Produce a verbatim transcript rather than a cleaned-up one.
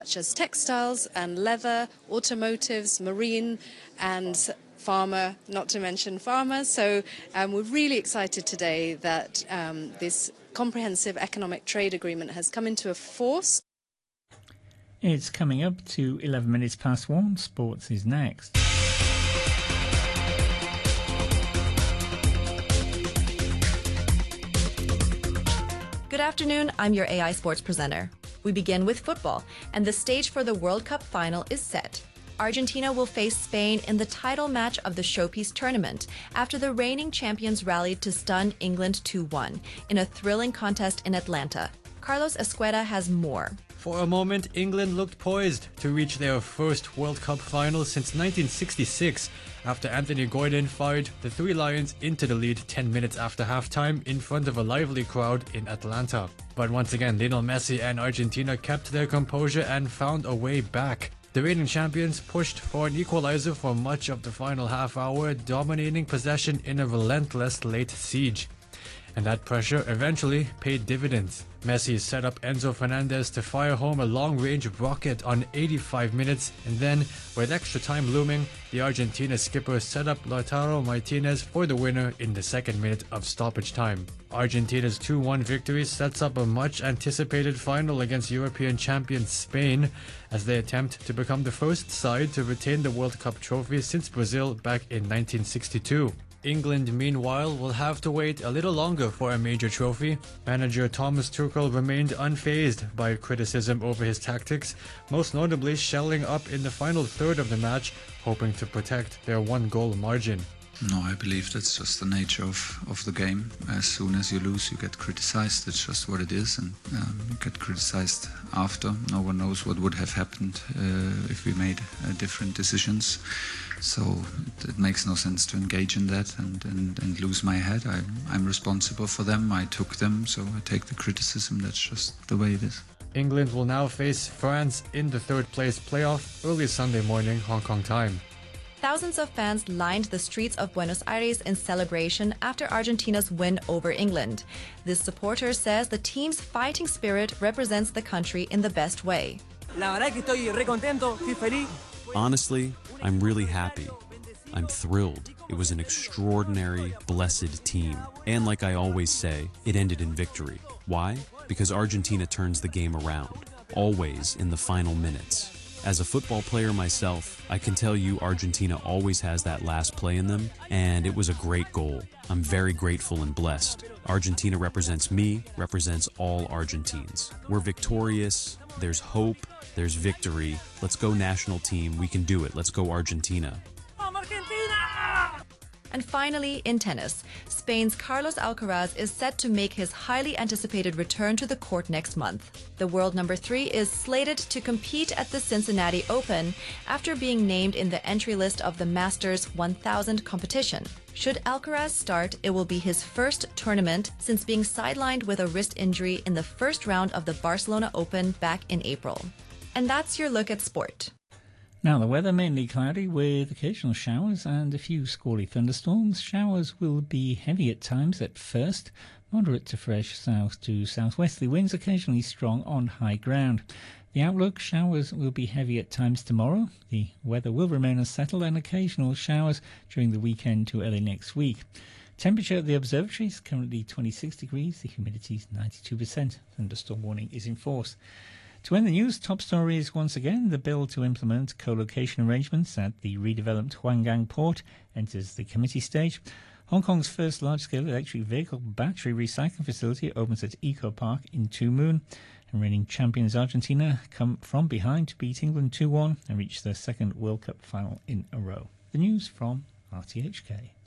such as textiles and leather, automotives, marine and pharma, not to mention pharma. So um, we're really excited today that um, this comprehensive economic trade agreement has come into force. It's coming up to eleven minutes past one. Sports is next. Good afternoon, I'm your A I Sports presenter. We begin with football, and the stage for the World Cup final is set. Argentina will face Spain in the title match of the Showpiece tournament after the reigning champions rallied to stun England two one in a thrilling contest in Atlanta. Carlos Escueda has more. For a moment, England looked poised to reach their first World Cup final since nineteen sixty-six after Anthony Gordon fired the Three Lions into the lead ten minutes after halftime in front of a lively crowd in Atlanta. But once again, Lionel Messi and Argentina kept their composure and found a way back. The reigning champions pushed for an equalizer for much of the final half hour, dominating possession in a relentless late siege. And that pressure eventually paid dividends. Messi set up Enzo Fernandez to fire home a long-range rocket on eighty-five minutes, and then, with extra time looming, the Argentina skipper set up Lautaro Martinez for the winner in the second minute of stoppage time. Argentina's two one victory sets up a much-anticipated final against European champion Spain, as they attempt to become the first side to retain the World Cup trophy since Brazil back in nineteen sixty-two. England, meanwhile, will have to wait a little longer for a major trophy. Manager Thomas Tuchel remained unfazed by criticism over his tactics, most notably shelling up in the final third of the match, hoping to protect their one-goal margin. No, I believe that's just the nature of, of the game. As soon as you lose, you get criticized. It's just what it is, and um, you get criticized after. No one knows what would have happened uh, if we made uh, different decisions. So it, it makes no sense to engage in that and, and, and lose my head. I, I'm responsible for them. I took them, so I take the criticism. That's just the way it is. England will now face France in the third place playoff early Sunday morning, Hong Kong time. Thousands of fans lined the streets of Buenos Aires in celebration after Argentina's win over England. This supporter says the team's fighting spirit represents the country in the best way. Honestly, I'm really happy. I'm thrilled. It was an extraordinary, blessed team. And like I always say, it ended in victory. Why? Because Argentina turns the game around, always in the final minutes. As a football player myself, I can tell you Argentina always has that last play in them, and it was a great goal. I'm very grateful and blessed. Argentina represents me, represents all Argentines. We're victorious, there's hope, there's victory. Let's go national team, we can do it. Let's go Argentina. And finally, in tennis, Spain's Carlos Alcaraz is set to make his highly anticipated return to the court next month. The world number three is slated to compete at the Cincinnati Open after being named in the entry list of the Masters one thousand competition. Should Alcaraz start, it will be his first tournament since being sidelined with a wrist injury in the first round of the Barcelona Open back in April. And that's your look at sport. Now, the weather mainly cloudy with occasional showers and a few squally thunderstorms. Showers will be heavy at times at first, moderate to fresh south to southwesterly winds, occasionally strong on high ground. The outlook, showers will be heavy at times tomorrow. The weather will remain unsettled and occasional showers during the weekend to early next week. Temperature at the observatory is currently twenty-six degrees. The humidity is ninety-two percent. Thunderstorm warning is in force. To end the news, top story is once again the bill to implement co-location arrangements at the redeveloped Huanggang port enters the committee stage. Hong Kong's first large-scale electric vehicle battery recycling facility opens at Eco Park in Two Moon. And reigning champions Argentina come from behind to beat England two one and reach their second World Cup final in a row. The news from R T H K.